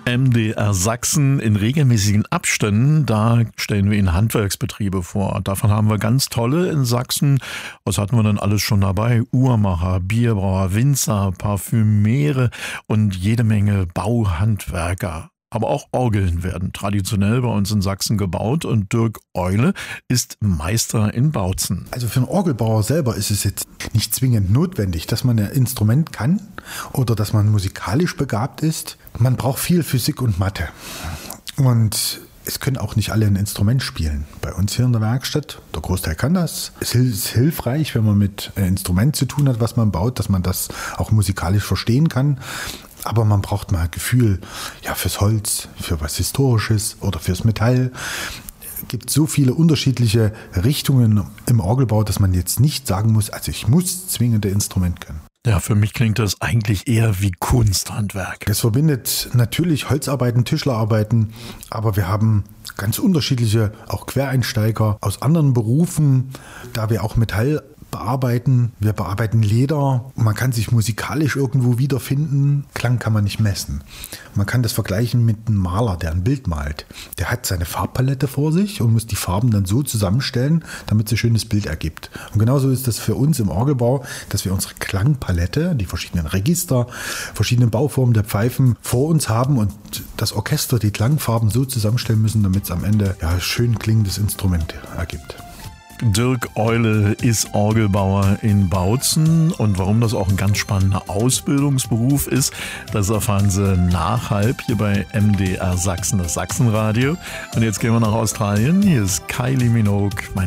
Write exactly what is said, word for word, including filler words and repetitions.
M D R Sachsen in regelmäßigen Abständen, da stellen wir Ihnen Handwerksbetriebe vor. Davon haben wir ganz tolle in Sachsen. Was hatten wir denn alles schon dabei? Uhrmacher, Bierbrauer, Winzer, Parfümeure und jede Menge Bauhandwerker. Aber auch Orgeln werden traditionell bei uns in Sachsen gebaut und Dirk Eule ist Meister in Bautzen. Also für einen Orgelbauer selber ist es jetzt nicht zwingend notwendig, dass man ein Instrument kann oder dass man musikalisch begabt ist. Man braucht viel Physik und Mathe. Und es können auch nicht alle ein Instrument spielen. Bei uns hier in der Werkstatt, der Großteil kann das. Es ist hilfreich, wenn man mit einem Instrument zu tun hat, was man baut, dass man das auch musikalisch verstehen kann. Aber man braucht mal Gefühl, ja, fürs Holz, für was Historisches oder fürs Metall. Es gibt so viele unterschiedliche Richtungen im Orgelbau, dass man jetzt nicht sagen muss, also ich muss zwingend ein Instrument können. Ja, für mich klingt das eigentlich eher wie Kunsthandwerk. Es verbindet natürlich Holzarbeiten, Tischlerarbeiten, aber wir haben ganz unterschiedliche, auch Quereinsteiger aus anderen Berufen, da wir auch Metall bearbeiten. Wir bearbeiten Leder. Man kann sich musikalisch irgendwo wiederfinden. Klang kann man nicht messen. Man kann das vergleichen mit einem Maler, der ein Bild malt. Der hat seine Farbpalette vor sich und muss die Farben dann so zusammenstellen, damit es ein schönes Bild ergibt. Und genauso ist das für uns im Orgelbau, dass wir unsere Klangpalette, die verschiedenen Register, verschiedene Bauformen der Pfeifen vor uns haben und das Orchester die Klangfarben so zusammenstellen müssen, damit es am Ende ja, schön klingendes Instrument ergibt. Dirk Eule ist Orgelbauer in Bautzen und warum das auch ein ganz spannender Ausbildungsberuf ist, das erfahren Sie nach halb hier bei M D R Sachsen, das Sachsenradio. Und jetzt gehen wir nach Australien. Hier ist Kylie Minogue.